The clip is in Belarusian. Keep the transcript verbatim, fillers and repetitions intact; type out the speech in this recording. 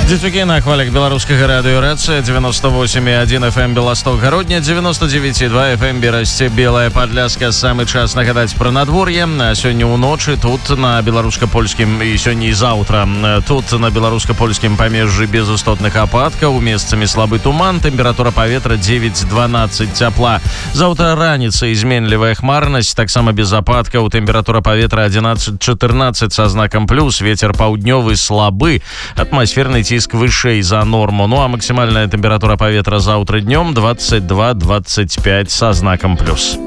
Дзецюкі на хвалях беларускага радыёрацыя девяносто восемь и один эф эм Белосток Гародня, девяносто девять и два эф эм Берасце Белая Падляска. Самы час нагадаць пра надвор'е. Сёння ўночы тут на беларуска-польскім і сёння і заўтра тут на беларуска-польскім памежжы без істотных ападкаў, месцамі слабы туман, тэмпература паветра девять дванадцать цяпла. Заўтра раніцай зменлівая хмарнасць, таксама без ападкаў, тэмпература паветра одиннадцать четырнадцать са знакам плюс, ветер паўднёвы слабы, атмасферны ціск вышэй за норму. Ну а максимальная температура паветра завтра днем двадцать два двадцать пять со знаком плюс.